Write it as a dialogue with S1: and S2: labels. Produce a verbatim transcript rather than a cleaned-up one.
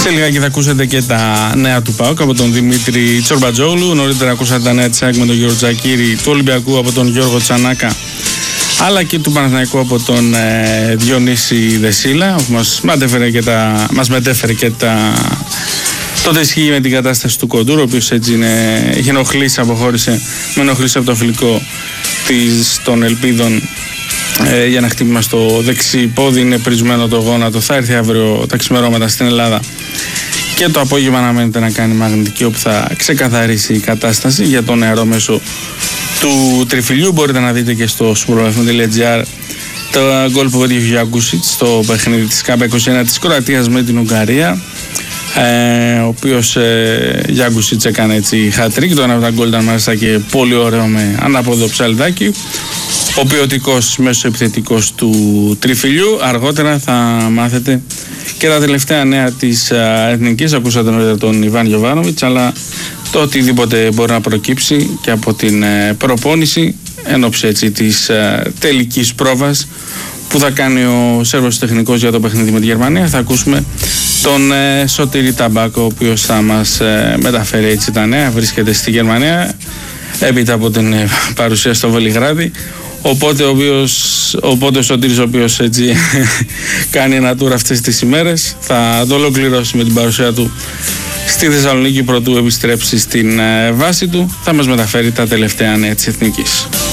S1: Σε λιγάκι θα ακούσετε και τα νέα του ΠΑΟΚ από τον Δημήτρη Τσορμπατζόγλου. Νωρίτερα ακούσατε τα νέα της ΑΕΚ με τον Γιώργο Τζακίρη, του Ολυμπιακού από τον Γιώργο Τσανάκα, αλλά και του Παναθηναϊκού από τον ε, Διονύση Δεσίλα, που μας μετέφερε και τα, μας μετέφερε και τα, το τι ισχύει με την κατάσταση του Κοντούρ, ο οποίος έτσι είναι, είχε ενοχλήσει, αποχώρησε με ενοχλήσει από το φιλικό της, των Ελπίδων ε, για ένα χτύπημα στο δεξί πόδι, είναι πρισμένο το γόνατο, θα έρθει αύριο τα ξημερώματα στην Ελλάδα και το απόγευμα αναμένεται να κάνει μαγνητική, όπου θα ξεκαθαρίσει η κατάσταση για το νεαρό μέσο του τριφυλιού. Μπορείτε να δείτε και στο sportfm τελεία gr το γκολ που πέτυχε ο Γιάνκουσιτς στο παιχνίδι της ΚΑΠΑ είκοσι ένα της Κροατίας με την Ουγγαρία, ε, ο οποίος ε, Γιάνκουσιτς έκανε έτσι hat-trick. Το ένα από τα γκολ ήταν μάλιστα και πολύ ωραίο με ανάποδο ψαλιδάκι. Ο ποιοτικός μέσος επιθετικός του τριφυλιού. Αργότερα θα μάθετε και τα τελευταία νέα της uh, Εθνικής. Ακούσατε νωρίτερα τον Ιβάν Γιοβάνοβιτς, αλλά το οτιδήποτε μπορεί να προκύψει και από την uh, προπόνηση εν ώψη έτσι της uh, τελικής πρόβας που θα κάνει ο Σέρβος τεχνικός για το παιχνίδι με τη Γερμανία. Θα ακούσουμε τον uh, Σωτήρη Ταμπάκο, ο οποίος θα μας uh, μεταφέρει έτσι τα νέα. Βρίσκεται στη Γερμανία έπειτα από την uh, παρουσία στο Βελιγράδι. Οπότε ο, οποίος, οπότε ο Σωτήρης, ο οποίος έτσι κάνει ένα tour αυτές τις ημέρες, θα το ολοκληρώσει με την παρουσία του στη Θεσσαλονίκη πρωτού επιστρέψει στην βάση του. Θα μας μεταφέρει τα τελευταία νέα της Εθνικής.